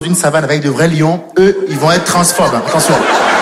Une savane avec de vrais lions, eux, ils vont être transphobes. Attention.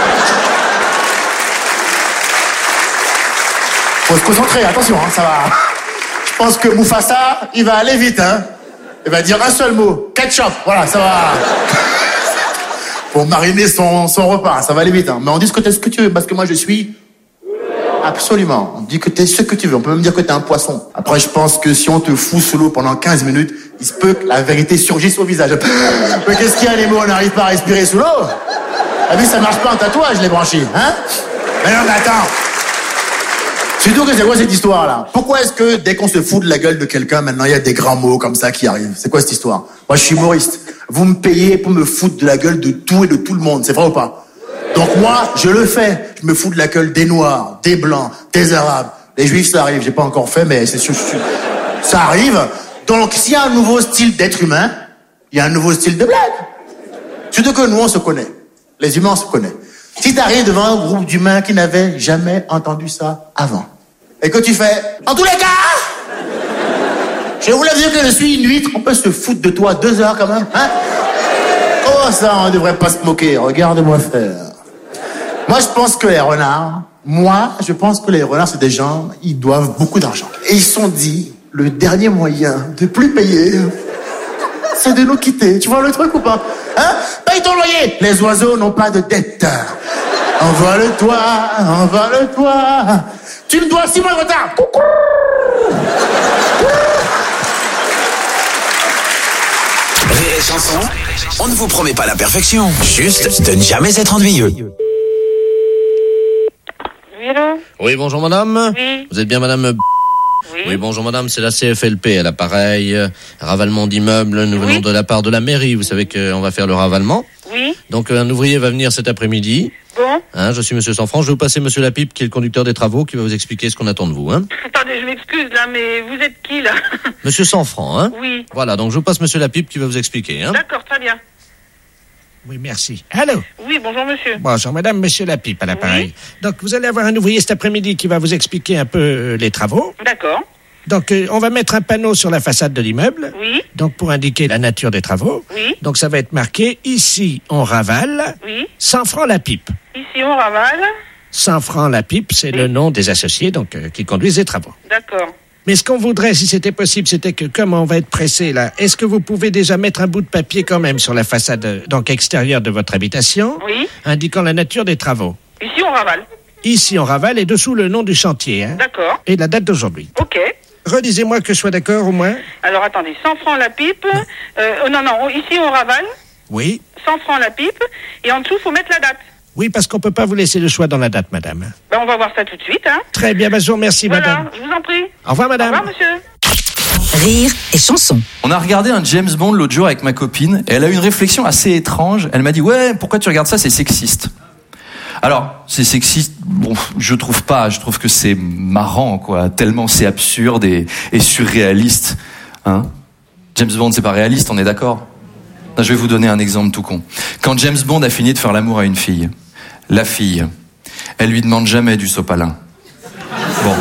Faut se concentrer, attention, ça va. Je pense que Mufasa, il va aller vite, Il va dire un seul mot, ketchup, voilà, ça va. Pour mariner son repas, ça va aller vite, Mais on dit ce que tu veux, parce que moi je suis... Absolument. On dit que t'es ce que tu veux. On peut même dire que t'es un poisson. Après, je pense que si on te fout sous l'eau pendant 15 minutes, il se peut que la vérité surgisse au visage. Mais qu'est-ce qu'il y a, les mots? On n'arrive pas à respirer sous l'eau? Ah oui, ça marche pas en tatouage, les branchies, Mais non, mais attends. Surtout que c'est quoi cette histoire-là? Pourquoi est-ce que dès qu'on se fout de la gueule de quelqu'un, maintenant il y a des grands mots comme ça qui arrivent? C'est quoi cette histoire? Moi, je suis humoriste. Vous me payez pour me foutre de la gueule de tout et de tout le monde. C'est vrai ou pas? Donc moi, je le fais. Je me fous de la gueule des Noirs, des Blancs, des Arabes. Les Juifs, ça arrive. J'ai pas encore fait, mais c'est sûr, ça arrive. Donc, s'il y a un nouveau style d'être humain, il y a un nouveau style de blague. Surtout que nous, on se connaît. Les humains, on se connaît. Si t'arrives devant un groupe d'humains qui n'avaient jamais entendu ça avant, et que tu fais, en tous les cas, je voulais dire que je suis une huître, on peut se foutre de toi 2 heures quand même, Comment ça, on ne devrait pas se moquer? Regarde-moi faire. Moi, je pense que les renards, c'est des gens, ils doivent beaucoup d'argent. Et ils se sont dit, le dernier moyen de plus payer, c'est de nous quitter. Tu vois le truc ou pas? Paye ton loyer. Les oiseaux n'ont pas de dette. Envole-toi. Tu me dois 6 mois de retard. Coucou. Rire et chanson, on ne vous promet pas la perfection, juste de ne jamais être ennuyeux. Oui, allô? Oui, bonjour madame. Oui. Vous êtes bien madame? Oui, bonjour madame, c'est la CFLP à l'appareil, ravalement d'immeubles, nous venons de la part de la mairie, vous savez qu'on va faire le ravalement. Oui. Donc un ouvrier va venir cet après-midi. Bon. Je suis monsieur Sanfranc, je vais vous passer monsieur Lapipe qui est le conducteur des travaux qui va vous expliquer ce qu'on attend de vous. Attendez, je m'excuse là, mais vous êtes qui là? Monsieur Sanfranc, Oui. Voilà, donc je vous passe monsieur Lapipe qui va vous expliquer. D'accord, très bien. Oui, merci. Allô? Oui, bonjour monsieur. Bonjour madame, monsieur Lapipe à l'appareil. Oui. Donc vous allez avoir un ouvrier cet après-midi qui va vous expliquer un peu les travaux. D'accord. Donc on va mettre un panneau sur la façade de l'immeuble. Oui. Donc pour indiquer la nature des travaux. Oui. Donc ça va être marqué, ici on ravale, Oui. 100 francs la pipe. Ici on ravale. 100 francs la pipe, c'est le nom des associés donc qui conduisent les travaux. D'accord. Mais ce qu'on voudrait, si c'était possible, c'était que comme on va être pressé là, est-ce que vous pouvez déjà mettre un bout de papier quand même sur la façade donc extérieure de votre habitation, Oui. indiquant la nature des travaux. Ici on ravale. Ici on ravale et dessous le nom du chantier D'accord. et la date d'aujourd'hui. Ok. Redisez-moi que je sois d'accord au moins. Alors attendez, 100 francs la pipe. Non, ici on ravale. Oui. 100 francs la pipe. Et en dessous, faut mettre la date. Oui, parce qu'on peut pas vous laisser le choix dans la date, madame. On va voir ça tout de suite, Très bien, je vous remercie, Voilà, madame. je vous en prie. Au revoir, madame. Au revoir, monsieur. Rire et chanson. On a regardé un James Bond l'autre jour avec ma copine et elle a eu une réflexion assez étrange. Elle m'a dit, ouais, pourquoi tu regardes ça, c'est sexiste. Alors, c'est sexiste, bon, je trouve pas, je trouve que c'est marrant, quoi, tellement c'est absurde et surréaliste, James Bond, c'est pas réaliste, on est d'accord? Je vais vous donner un exemple tout con. Quand James Bond a fini de faire l'amour à une fille, la fille, elle lui demande jamais du sopalin. Bon.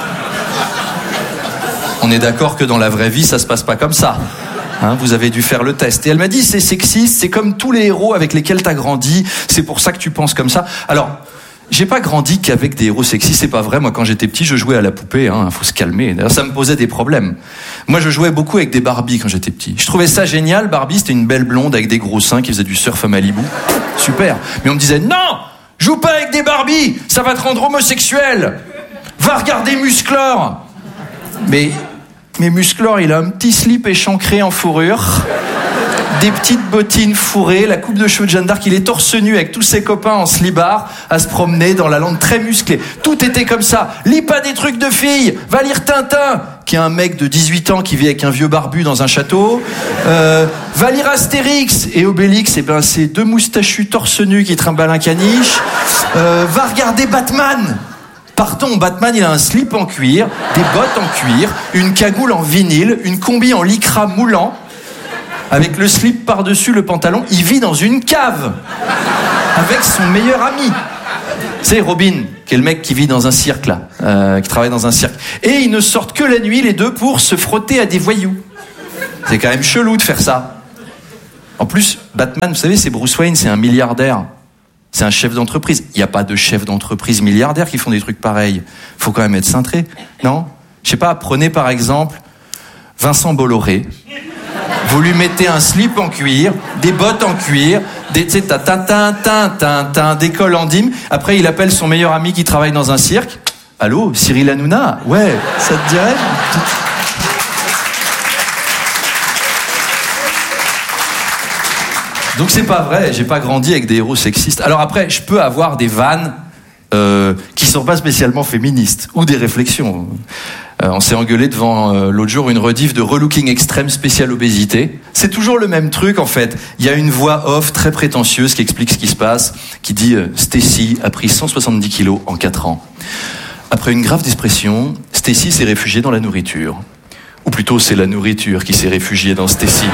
On est d'accord que dans la vraie vie, ça se passe pas comme ça. Vous avez dû faire le test. Et elle m'a dit, c'est sexiste, c'est comme tous les héros avec lesquels t'as grandi, c'est pour ça que tu penses comme ça. Alors, j'ai pas grandi qu'avec des héros sexistes, c'est pas vrai. Moi, quand j'étais petit, je jouais à la poupée, faut se calmer. D'ailleurs, ça me posait des problèmes. Moi, je jouais beaucoup avec des Barbie quand j'étais petit. Je trouvais ça génial. Barbie, c'était une belle blonde avec des gros seins qui faisait du surf à Malibu. Super. Mais on me disait, non, joue pas avec des Barbie, ça va te rendre homosexuel. Va regarder Musclor. Mais Musclor, il a un petit slip échancré en fourrure, des petites bottines fourrées, la coupe de cheveux de Jeanne d'Arc, il est torse nu avec tous ses copains en slibard à se promener dans la lande très musclée. Tout était comme ça. Lis pas des trucs de filles, va lire Tintin, qui est un mec de 18 ans qui vit avec un vieux barbu dans un château. Va lire Astérix et Obélix, c'est 2 moustachus torse nu qui trimballent un caniche. Va regarder Batman. Pardon, Batman, il a un slip en cuir, des bottes en cuir, une cagoule en vinyle, une combi en lycra moulant, avec le slip par-dessus le pantalon. Il vit dans une cave, avec son meilleur ami. C'est Robin, qui est le mec qui vit dans un cirque, là, qui travaille dans un cirque. Et ils ne sortent que la nuit, les deux, pour se frotter à des voyous. C'est quand même chelou de faire ça. En plus, Batman, vous savez, c'est Bruce Wayne, c'est un milliardaire. C'est un chef d'entreprise. Il n'y a pas de chef d'entreprise milliardaire qui font des trucs pareils. Faut quand même être cintré, non? Je sais pas, prenez par exemple Vincent Bolloré. Vous lui mettez un slip en cuir, des bottes en cuir, des cols en dîme. Après, il appelle son meilleur ami qui travaille dans un cirque. Allô, Cyril Hanouna? Ouais, ça te dirait? Donc c'est pas vrai, j'ai pas grandi avec des héros sexistes. Alors après, je peux avoir des vannes qui sont pas spécialement féministes, ou des réflexions. On s'est engueulé devant l'autre jour une rediff de Relooking Extrême spécial obésité. C'est toujours le même truc en fait. Il y a une voix off très prétentieuse qui explique ce qui se passe, qui dit Stacy a pris 170 kilos en 4 ans. Après une grave dépression, Stacy s'est réfugiée dans la nourriture. Ou plutôt c'est la nourriture qui s'est réfugiée dans Stacy.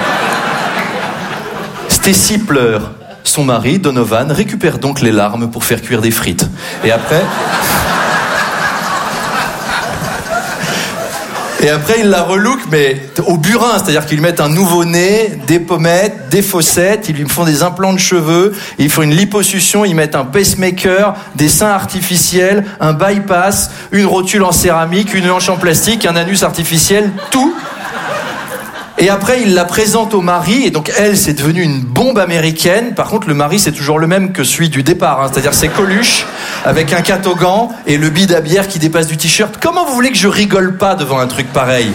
Stacy pleure. Son mari, Donovan, récupère donc les larmes pour faire cuire des frites. Et après, il la relook, mais au burin. C'est-à-dire qu'ils lui mettent un nouveau-né, des pommettes, des fossettes, ils lui font des implants de cheveux, ils font une liposuction, ils mettent un pacemaker, des seins artificiels, un bypass, une rotule en céramique, une hanche en plastique, un anus artificiel, tout. Et après, il la présente au mari, et donc elle, c'est devenu une bombe américaine. Par contre, le mari, c'est toujours le même que celui du départ, hein. C'est-à-dire c'est Coluche, avec un catogan, et le bide à bière qui dépasse du t-shirt. Comment vous voulez que je rigole pas devant un truc pareil?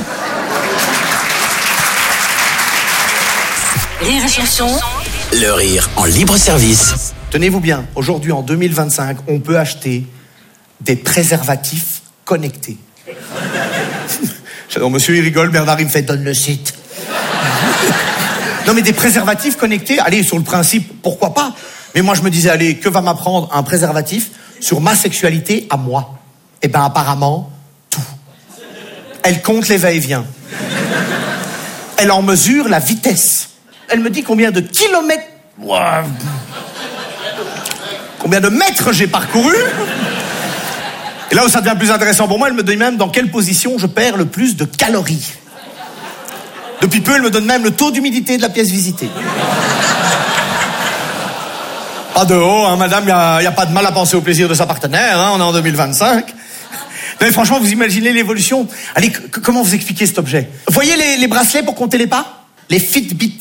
Rire et chanson, le rire en libre service. Tenez-vous bien, aujourd'hui en 2025, on peut acheter des préservatifs connectés. J'adore, monsieur, il rigole, Bernard, il me fait « donne le site ». Non mais des préservatifs connectés, allez, sur le principe, pourquoi pas? Mais moi je me disais, allez, que va m'apprendre un préservatif sur ma sexualité à moi? Eh ben apparemment, tout. Elle compte les va-et-vient. Elle en mesure la vitesse. Elle me dit combien de kilomètres... Combien de mètres j'ai parcouru. Et là où ça devient plus intéressant pour moi, elle me dit même dans quelle position je perds le plus de calories. Depuis peu, elle me donne même le taux d'humidité de la pièce visitée. Pas de haut, hein, madame, il n'y a pas de mal à penser au plaisir de sa partenaire, hein, on est en 2025. Mais franchement, vous imaginez l'évolution. Allez, comment vous expliquez cet objet? Voyez les bracelets pour compter les pas? Les Fitbit.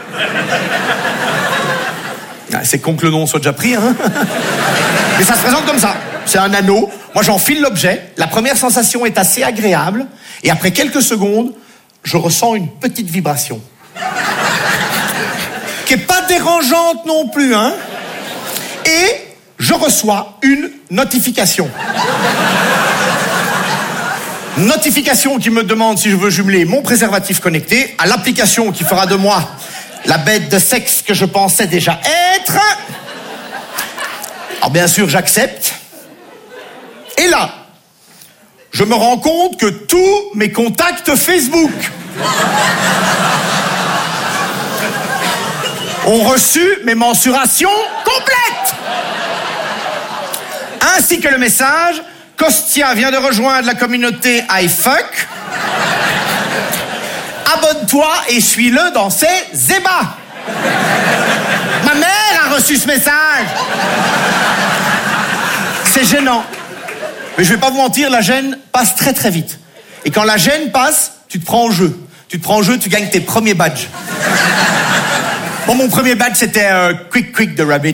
Ah, c'est con que le nom soit déjà pris, hein. Mais ça se présente comme ça. C'est un anneau. Moi, j'enfile l'objet. La première sensation est assez agréable. Et après quelques secondes, je ressens une petite vibration. Qui est pas dérangeante non plus, hein. Et je reçois une notification. Notification qui me demande si je veux jumeler mon préservatif connecté à l'application qui fera de moi la bête de sexe que je pensais déjà être. Alors bien sûr, j'accepte. Et là, je me rends compte que tous mes contacts Facebook ont reçu mes mensurations complètes. Ainsi que le message « Costia vient de rejoindre la communauté iFuck. Abonne-toi et suis-le dans ses ébats. » Ma mère a reçu ce message. C'est gênant. Mais je vais pas vous mentir, la gêne passe très très vite. Et quand la gêne passe, tu te prends au jeu. Tu te prends au jeu, tu gagnes tes premiers badges. Bon, mon premier badge, c'était Quick the Rabbit.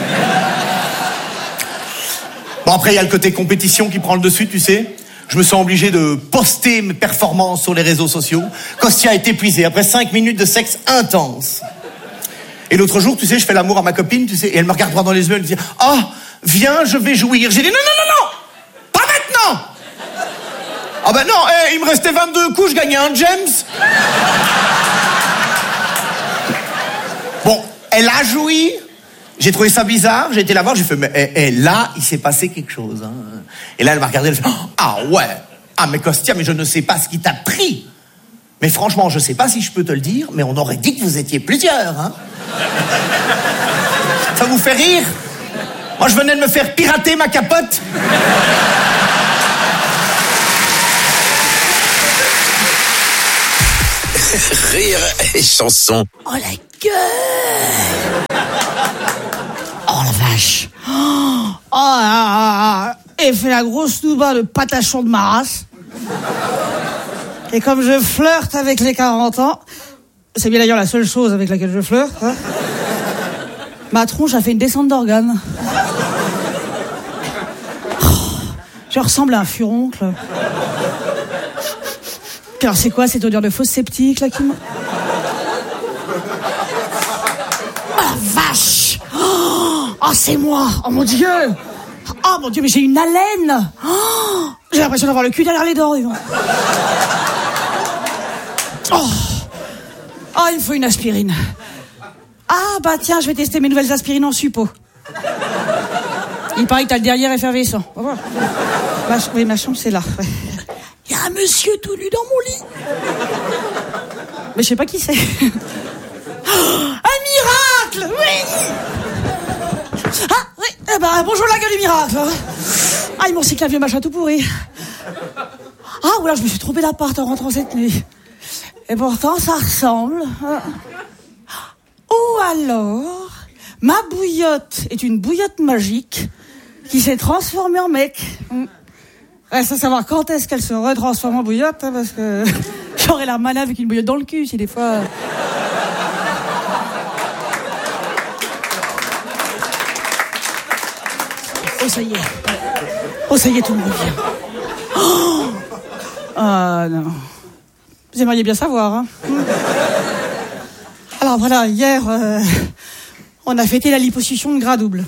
Bon, après, il y a le côté compétition qui prend le dessus, tu sais. Je me sens obligé de poster mes performances sur les réseaux sociaux. Kostia est épuisé après 5 minutes de sexe intense. Et l'autre jour, tu sais, je fais l'amour à ma copine, tu sais, et elle me regarde droit dans les yeux, elle me dit « Oh, viens, je vais jouir. » J'ai dit « Non, pas maintenant !» Ah ben non, il me restait 22 coups, je gagnais un James. Bon, elle a joui. J'ai trouvé ça bizarre, j'ai été la voir, j'ai fait, mais là, il s'est passé quelque chose. Hein. Et là, elle m'a regardé, elle a fait, ah ouais, ah mais Kostia, mais je ne sais pas ce qui t'a pris. Mais franchement, je ne sais pas si je peux te le dire, mais on aurait dit que vous étiez plusieurs. Hein. Ça vous fait rire? Moi, je venais de me faire pirater ma capote. Rire et chanson. Oh la gueule. Oh la vache. Et fait la grosse nouba de patachon de ma race. Et comme je flirte avec les 40 ans, c'est bien d'ailleurs la seule chose avec laquelle je flirte, hein, ma tronche a fait une descente d'organes. Je ressemble à un furoncle. Puis alors c'est quoi cette odeur de fausse sceptique là qui me... Oh la vache. Oh c'est moi. Oh mon Dieu. Oh mon Dieu, mais j'ai une haleine. Oh, j'ai l'impression d'avoir le cul derrière les dents. Oh, il me faut une aspirine. Ah bah tiens, je vais tester mes nouvelles aspirines en suppo. Il paraît que t'as le derrière effervescent. On va voir. Oui, ma chambre c'est là. Ouais. Il y a un monsieur tout nu dans mon lit. Mais je sais pas qui c'est. Un miracle. Oui. Ah oui. Eh ben bonjour la gueule du miracle. Ah ils m'ont recyclé un vieux machin tout pourri. Ah voilà, je me suis trompée d'appart en rentrant cette nuit. Et pourtant ça ressemble. Ou alors ma bouillotte est une bouillotte magique qui s'est transformée en mec. Reste à savoir quand est-ce qu'elle se retransforme en bouillotte, hein, parce que j'aurais l'air malin avec une bouillotte dans le cul si des fois... Oh ça y est. Oh ça y est, tout le monde vient. Oh ah non. Vous aimeriez bien savoir, hein. Alors voilà, hier, on a fêté la liposuction de gras double.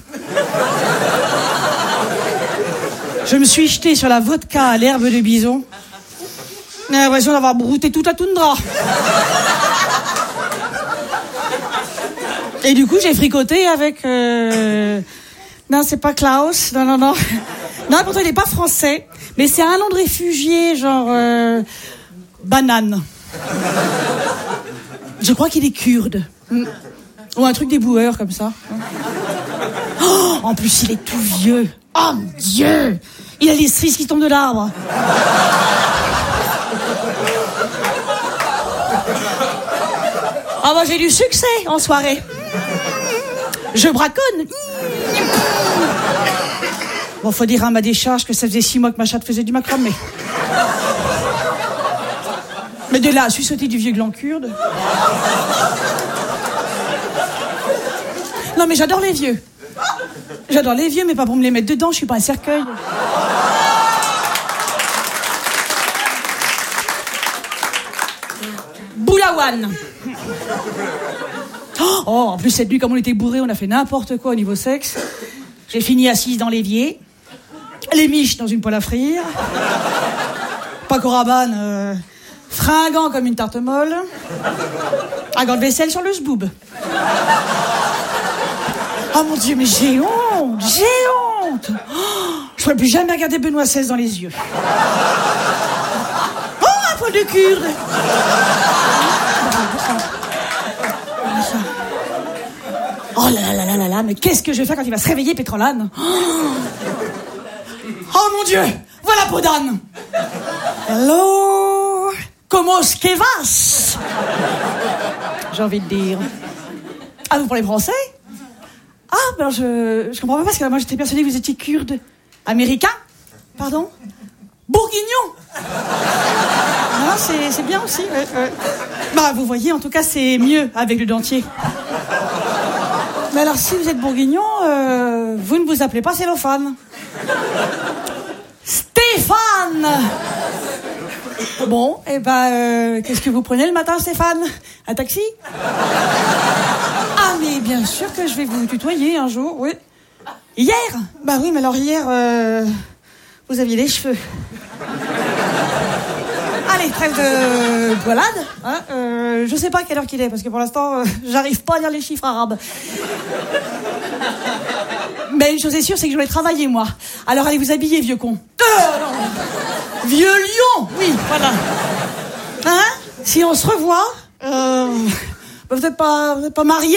Je me suis jetée sur la vodka à l'herbe de bison. J'ai l'impression d'avoir brouté toute la toundra. Et du coup, j'ai fricoté avec... Non, c'est pas Klaus. Non. Non, pourtant, il n'est pas français. Mais c'est un nom de réfugié, genre... Banane. Je crois qu'il est kurde. Ou un truc des boueurs, comme ça. Oh, en plus, il est tout vieux. Oh mon Dieu! Il a les cerises qui tombent de l'arbre. Ah bah j'ai du succès en soirée. Je braconne. Bon, faut dire à ma décharge que ça faisait 6 mois que ma chatte faisait du macramé. Mais de là à sucer du vieux gland kurde. Non mais j'adore les vieux. J'adore les vieux, mais pas pour me les mettre dedans, je suis pas un cercueil. Boulawan. Oh, en plus, cette nuit, comme on était bourrés, on a fait n'importe quoi au niveau sexe. J'ai fini assise dans l'évier, les miches dans une poêle à frire, Paco Rabanne, fringant comme une tarte molle, un gant de vaisselle sur le zboob. Oh mon Dieu, mais j'ai honte. Je ne pourrais plus jamais regarder Benoît XVI dans les yeux. Oh, un poil de kurde. Oh là, mais qu'est-ce que je vais faire quand il va se réveiller, Pétrolane? Oh mon Dieu, voilà Podane. Hello, comment ce que vas? J'ai envie de dire. Ah, vous parlez français? Ah, ben je comprends pas parce que moi j'étais persuadée que vous étiez kurde. Américain? Pardon? Bourguignon? Ah, c'est bien aussi. Ouais. Bah, vous voyez, en tout cas, c'est mieux avec le dentier. Mais alors, si vous êtes bourguignon, vous ne vous appelez pas cellophane. Stéphane! Bon, et ben, qu'est-ce que vous prenez le matin, Stéphane? Un taxi? Ah, mais bien sûr que je vais vous tutoyer un jour, oui. Hier? Bah oui, mais alors hier, vous aviez les cheveux. Allez, trêve de poilade. Hein, je sais pas à quelle heure qu'il est, parce que pour l'instant, j'arrive pas à lire les chiffres arabes. Mais une chose est sûre, c'est que je voulais travailler, moi. Alors allez vous habiller, vieux con. Non. Vieux lion, oui, voilà. Hein? Si on se revoit, vous êtes pas marié?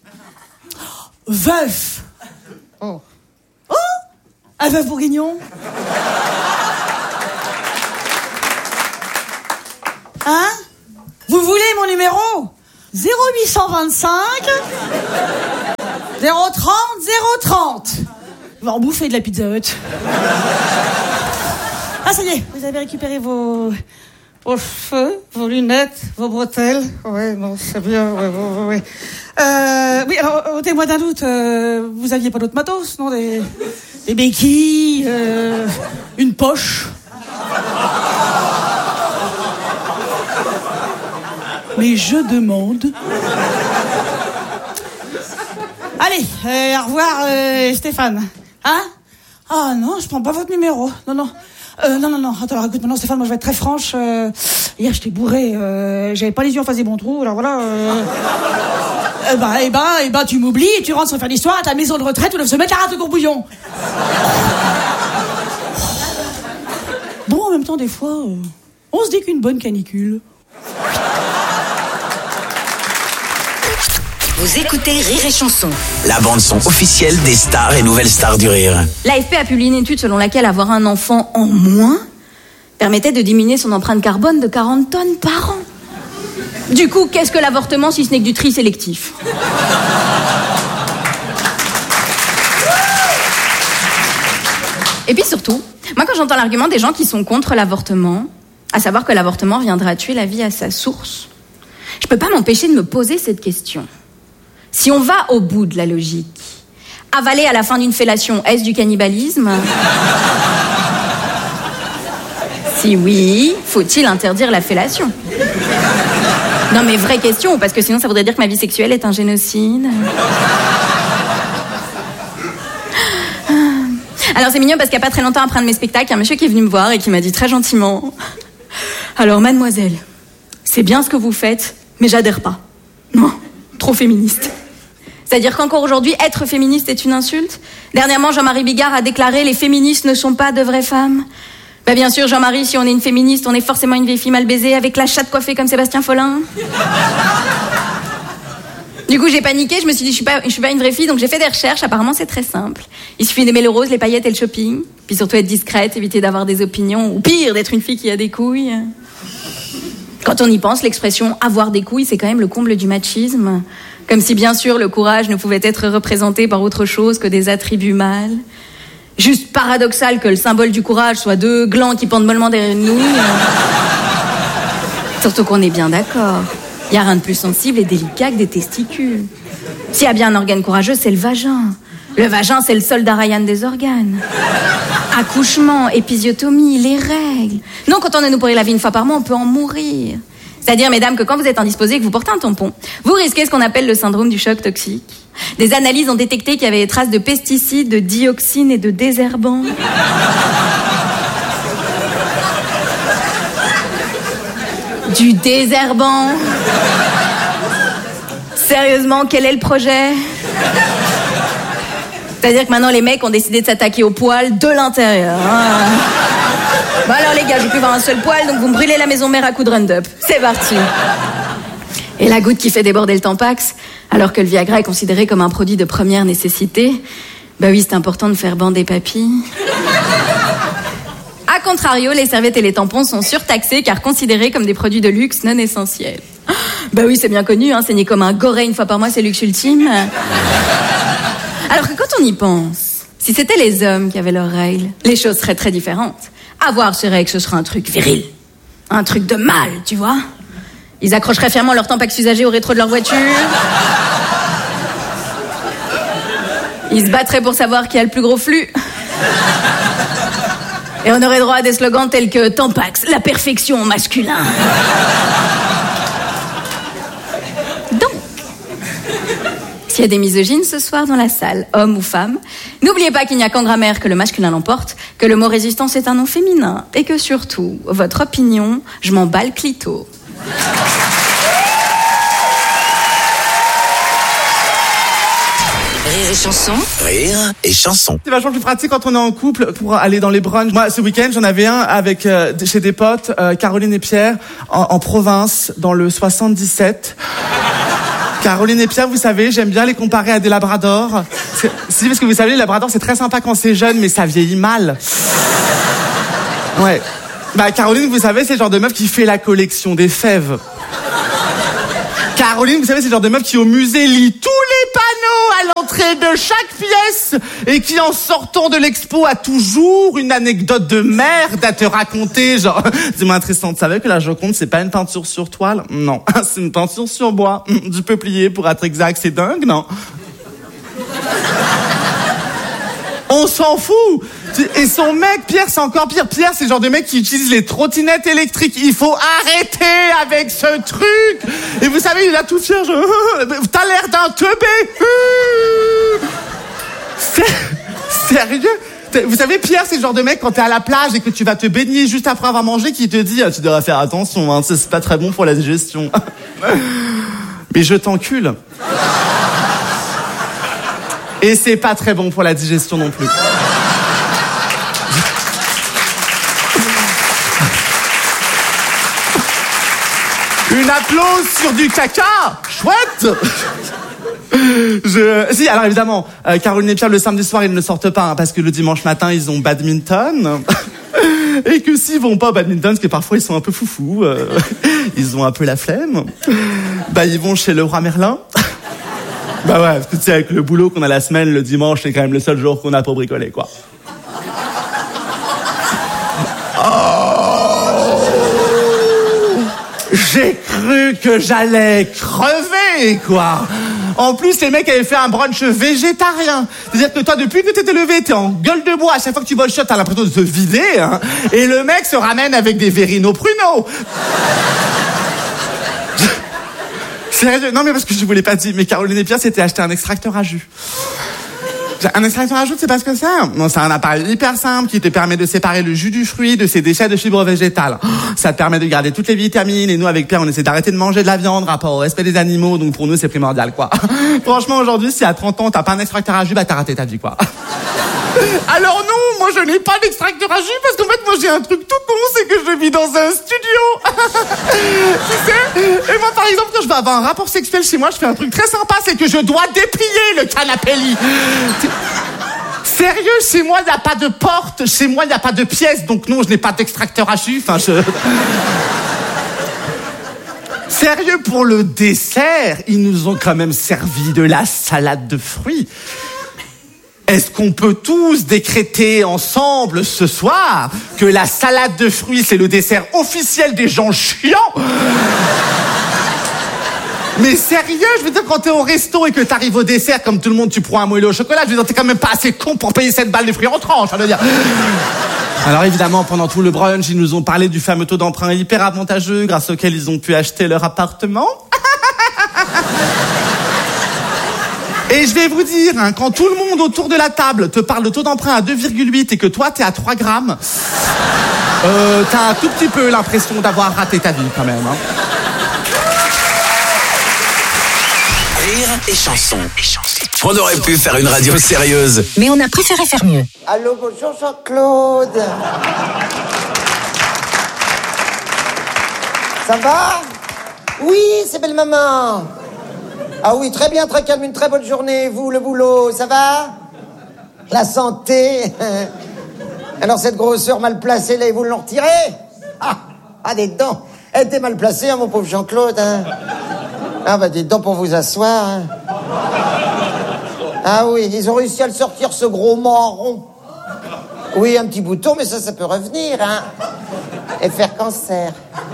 Veuf. Oh. Oh, un veuf bourguignon. Hein? Vous voulez mon numéro? 0825 030 030. On va en bouffer de la Pizza Hut. Ah, ça y est, vous avez récupéré vos cheveux, vos lunettes, vos bretelles. Ouais, non, c'est bien, ouais. Oui, alors, ôtez-moi d'un doute, vous aviez pas d'autres matos, non? Des béquilles, une poche. Mais je demande. Allez, au revoir, Stéphane. Hein? Ah non, je prends pas votre numéro. Non. Non. Attends, alors écoute, maintenant Stéphane, moi je vais être très franche. Hier, j'étais bourré. J'avais pas les yeux en face des bons trous. Alors voilà. Tu m'oublies et tu rentres sans faire l'histoire à ta maison de retraite où doivent se mettre la rate de courbouillon. Bon, en même temps, des fois, on se dit qu'une bonne canicule. Vous écoutez Rire et Chanson. La bande-son officielle des stars et nouvelles stars du rire. L'AFP a publié une étude selon laquelle avoir un enfant en moins permettait de diminuer son empreinte carbone de 40 tonnes par an. Du coup, qu'est-ce que l'avortement si ce n'est que du tri sélectif? Et puis surtout, moi quand j'entends l'argument des gens qui sont contre l'avortement, à savoir que l'avortement viendra tuer la vie à sa source, je peux pas m'empêcher de me poser cette question. Si on va au bout de la logique, avaler à la fin d'une fellation, est-ce du cannibalisme? Si oui, faut-il interdire la fellation? Non mais vraie question, parce que sinon ça voudrait dire que ma vie sexuelle est un génocide. Alors c'est mignon parce qu'il n'y a pas très longtemps après un de mes spectacles, il y a un monsieur qui est venu me voir et qui m'a dit très gentiment: alors mademoiselle, c'est bien ce que vous faites, mais j'adhère pas. Non, trop féministe. C'est-à-dire qu'encore aujourd'hui, être féministe est une insulte. Dernièrement, Jean-Marie Bigard a déclaré: les féministes ne sont pas de vraies femmes. Bah bien sûr, Jean-Marie, si on est une féministe, on est forcément une vieille fille mal baisée avec la chatte coiffée comme Sébastien Follin. Du coup, j'ai paniqué, je me suis dit, je suis pas une vraie fille, donc j'ai fait des recherches. Apparemment, c'est très simple. Il suffit d'aimer le rose, les paillettes et le shopping. Puis surtout être discrète, éviter d'avoir des opinions, ou pire, d'être une fille qui a des couilles. Quand on y pense, l'expression « avoir des couilles », c'est quand même le comble du machisme. Comme si, bien sûr, le courage ne pouvait être représenté par autre chose que des attributs mâles. Juste paradoxal que le symbole du courage soit deux glands qui pendent mollement derrière une nouille. Surtout qu'on est bien d'accord. Il n'y a rien de plus sensible et délicat que des testicules. S'il y a bien un organe courageux, c'est le vagin. Le vagin, c'est le soldat Ryan des organes. Accouchement, épisiotomie, les règles. Non, quand on a nous pourrir la vie une fois par mois, on peut en mourir. C'est-à-dire, mesdames, que quand vous êtes indisposées et que vous portez un tampon, vous risquez ce qu'on appelle le syndrome du choc toxique. Des analyses ont détecté qu'il y avait des traces de pesticides, de dioxines et de désherbants. Du désherbant. Sérieusement, quel est le projet? C'est-à-dire que maintenant, les mecs ont décidé de s'attaquer aux poils de l'intérieur. Bon alors les gars, je vais plus voir un seul poil, donc vous me brûlez la maison mère à coups de Roundup. C'est parti. Et la goutte qui fait déborder le Tampax, alors que le Viagra est considéré comme un produit de première nécessité, bah oui, c'est important de faire bander papy. A contrario, les serviettes et les tampons sont surtaxés car considérés comme des produits de luxe non essentiels. Bah oui, c'est bien connu, hein, saigner comme un goré une fois par mois, c'est luxe ultime. Alors que quand on y pense, si c'était les hommes qui avaient leurs règles, les choses seraient très différentes. Avoir ces règles, ce serait un truc viril. Un truc de mâle, tu vois. Ils accrocheraient fièrement leur Tampax usagé au rétro de leur voiture. Ils se battraient pour savoir qui a le plus gros flux. Et on aurait droit à des slogans tels que Tampax, la perfection au masculin. Donc, s'il y a des misogynes ce soir dans la salle, hommes ou femmes, n'oubliez pas qu'il n'y a qu'en grammaire que le masculin l'emporte, que le mot résistance est un nom féminin, et que surtout, votre opinion, je m'en bats le clito. Rire et Chanson. Rire et Chanson. C'est vachement plus pratique quand on est en couple pour aller dans les brunchs. Moi, ce week-end, j'en avais un avec chez des potes, Caroline et Pierre, en province, dans le 77. Caroline et Pierre, vous savez, j'aime bien les comparer à des labradors. Si, parce que vous savez, les labradors, c'est très sympa quand c'est jeune, mais ça vieillit mal. Ouais. Bah, Caroline, vous savez, c'est le genre de meuf qui fait la collection des fèves. Caroline, vous savez, c'est le genre de meuf qui au musée lit tous les panneaux à l'entrée de chaque pièce et qui en sortant de l'expo a toujours une anecdote de merde à te raconter, genre, dis-moi Tristan, tu savais que la Joconde c'est pas une peinture sur toile? Non, c'est une peinture sur bois, du peuplier pour être exact, c'est dingue, non? On s'en fout. Et son mec, Pierre, c'est encore pire. Pierre, c'est le genre de mec qui utilise les trottinettes électriques. Il faut arrêter avec ce truc. Et vous savez, il a tout fier. T'as l'air d'un teubé. Sérieux? Vous savez, Pierre, c'est le genre de mec, quand t'es à la plage et que tu vas te baigner juste après avoir mangé, qui te dit, tu devrais faire attention, hein, c'est pas très bon pour la digestion. Mais je t'encule. Et c'est pas très bon pour la digestion non plus. Une applause sur du caca. Chouette. Si, alors évidemment, Caroline et Pierre, le samedi soir, ils ne sortent pas, hein, parce que le dimanche matin, ils ont badminton. Et que s'ils vont pas au badminton, parce que parfois, ils sont un peu foufous, ils ont un peu la flemme, bah, ils vont chez le roi Merlin. Bah ouais, parce que tu sais, avec le boulot qu'on a la semaine, le dimanche, c'est quand même le seul jour qu'on a pour bricoler, quoi. Oh, j'ai cru que j'allais crever, quoi. En plus, les mecs avaient fait un brunch végétarien. C'est-à-dire que toi, depuis que t'étais levé, t'es en gueule de bois. À chaque fois que tu bois le shot, t'as l'impression de te vider, hein. Et le mec se ramène avec des Verino Pruno. Sérieux? Non, mais parce que je vous l'ai pas dit, mais Caroline et Pierre s'étaient acheté un extracteur à jus. Un extracteur à jus, tu sais pas ce que c'est? Non, c'est un appareil hyper simple qui te permet de séparer le jus du fruit de ses déchets de fibres végétales. Ça te permet de garder toutes les vitamines, et nous, avec Pierre, on essaie d'arrêter de manger de la viande, rapport au respect des animaux, donc pour nous, c'est primordial, quoi. Franchement, aujourd'hui, si à 30 ans, t'as pas un extracteur à jus, bah t'as raté ta vie, quoi. Alors non, moi je n'ai pas d'extracteur à jus parce qu'en fait moi j'ai un truc tout con, c'est que je vis dans un studio. Tu sais? Et moi par exemple quand je vais avoir un rapport sexuel chez moi, je fais un truc très sympa, c'est que je dois déplier le canapé lit. Sérieux, chez moi il n'y a pas de porte, chez moi il n'y a pas de pièce, donc non je n'ai pas d'extracteur à jus, enfin je... Sérieux, pour le dessert, ils nous ont quand même servi de la salade de fruits. Est-ce qu'on peut tous décréter ensemble ce soir que la salade de fruits, c'est le dessert officiel des gens chiants? Mais sérieux, je veux dire, quand t'es au resto et que t'arrives au dessert, comme tout le monde, tu prends un moelleux au chocolat, je veux dire, t'es quand même pas assez con pour payer 7 balles de fruits en tranche, je veux dire. Alors évidemment, pendant tout le brunch, ils nous ont parlé du fameux taux d'emprunt hyper avantageux grâce auquel ils ont pu acheter leur appartement. Et je vais vous dire, hein, quand tout le monde autour de la table te parle de taux d'emprunt à 2,8 et que toi, t'es à 3 grammes, t'as un tout petit peu l'impression d'avoir raté ta vie quand même. Hein. Rire et chanson. On aurait pu faire une radio sérieuse. Mais on a préféré faire mieux. Allô, bonjour Jean-Claude. Ça va? Oui, c'est belle maman. Ah oui, très bien, très calme, une très bonne journée. Vous, le boulot, ça va? La santé? Alors cette grosseur mal placée, là, ils vous l'ont retirée? Ah, des dents. Elle était mal placée, hein, mon pauvre Jean-Claude. Hein. Ah bah dites donc pour vous asseoir. Hein. Ah oui, ils ont réussi à le sortir, ce gros marron. Oui, un petit bouton, mais ça peut revenir. Hein. Et faire cancer.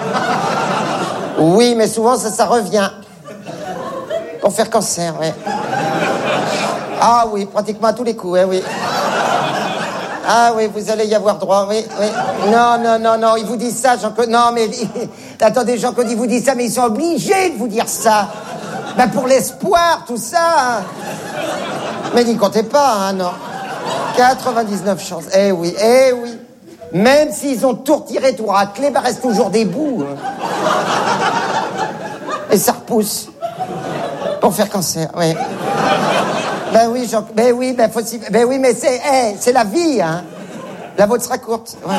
Oui, mais souvent, ça revient. Pour faire cancer, oui. Ah oui, pratiquement à tous les coups, oui. Ah oui, vous allez y avoir droit, oui. Non, ils vous disent ça, Jean-Claude. Non, mais attendez, Jean-Claude, ils vous disent ça, mais ils sont obligés de vous dire ça. Ben pour l'espoir, tout ça. Hein. Mais n'y comptez pas, hein, non. 99 chances. Eh oui. Même s'ils ont tout retiré, tout raclé, ben reste toujours des bouts. Hein. Et ça repousse. Pour faire cancer, oui. Ben oui, mais c'est la vie, hein. La vôtre sera courte. Ouais.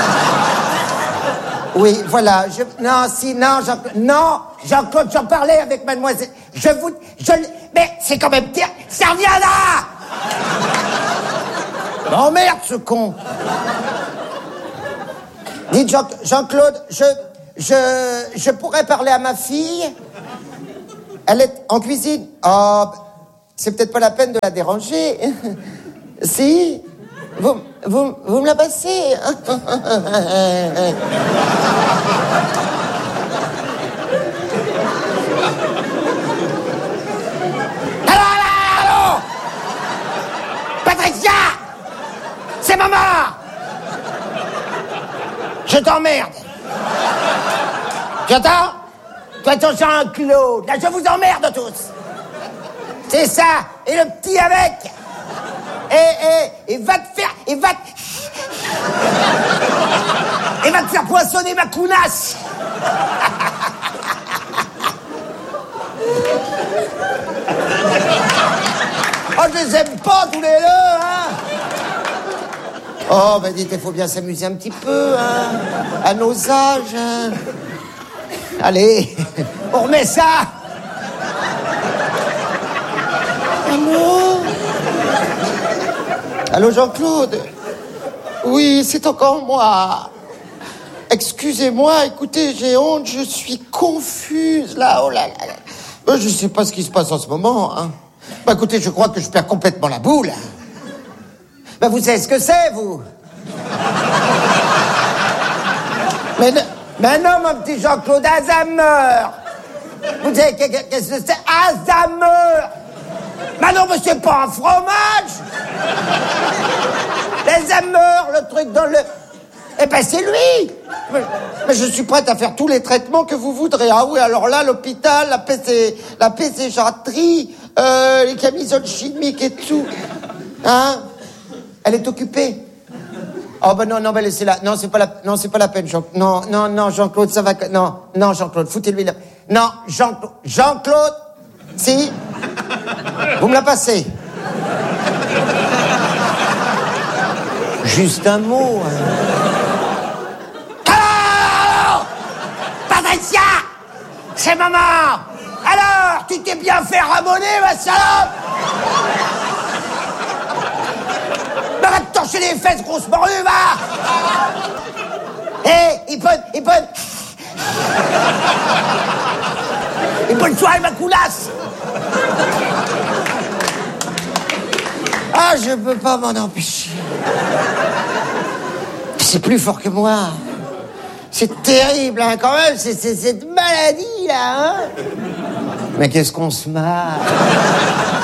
Oui, voilà. Jean-Claude, j'en parlais avec mademoiselle. Mais c'est quand même pire. Ça revient là! Oh merde, ce con. Dites, Jean-Claude, je pourrais parler à ma fille? Elle est en cuisine. Oh, c'est peut-être pas la peine de la déranger. Si, vous me la passez. Allô Patricia, c'est maman. Je t'emmerde. Tu entends? Toi, ton Jean-Claude. Là, je vous emmerde tous. C'est ça. Et le petit avec. Et va te faire... Et va te faire poissonner ma counasse. Oh, je les aime pas tous les deux, hein. Oh, ben dites, il faut bien s'amuser un petit peu, hein. À nos âges, hein. Allez, on remet ça. Allô? Allô, Jean-Claude? Oui, c'est encore moi. Excusez-moi, écoutez, j'ai honte, je suis confuse, là, oh là là. Je sais pas ce qui se passe en ce moment, hein. Bah, écoutez, je crois que je perds complètement la boule. Bah, vous savez ce que c'est, vous? Mais non, mon petit Jean-Claude, Alzheimer. Vous savez, qu'est-ce que c'est? Alzheimer. Mais non, mais c'est pas un fromage. L'Alzheimer, le truc dans le... Eh ben, c'est lui. Mais je suis prête à faire tous les traitements que vous voudrez. Ah oui, alors là, l'hôpital, la pécéchatrie, les camisoles chimiques et tout. Hein? Elle est occupée. Oh ben non, ben laissez-la. Non, c'est pas la peine, Jean. Non, Jean-Claude, ça va. Non, Jean-Claude, foutez-lui là. Non, Jean-Claude, si. Vous me la passez. Juste un mot. Alors, Patricia, c'est maman. Alors, tu t'es bien fait ramoner, ma salope. Va te torcher les fesses, grosse morue, va. Hé, bonne soirée, ma coulasse. Ah, je peux pas m'en empêcher. C'est plus fort que moi. C'est terrible, hein, quand même, c'est cette maladie, là, hein. Mais qu'est-ce qu'on se marre.